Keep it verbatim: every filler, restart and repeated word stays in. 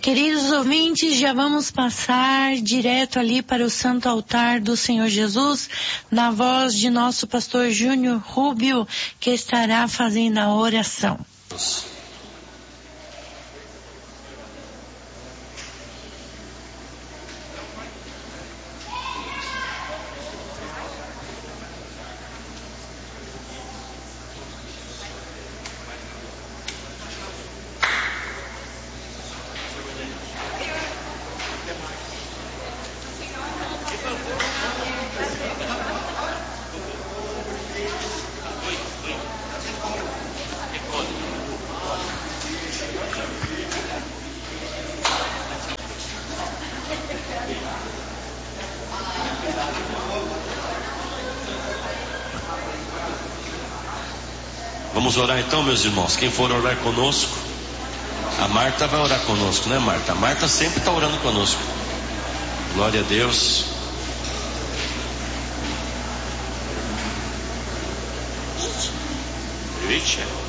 Queridos ouvintes, já vamos passar direto ali para o Santo Altar do Senhor Jesus, na voz de nosso pastor Júnior Rubio, que estará fazendo a oração. Vamos orar então, meus irmãos. Quem for orar conosco, a Marta vai orar conosco, né, Marta? A Marta sempre está orando conosco. Glória a Deus. Vixe.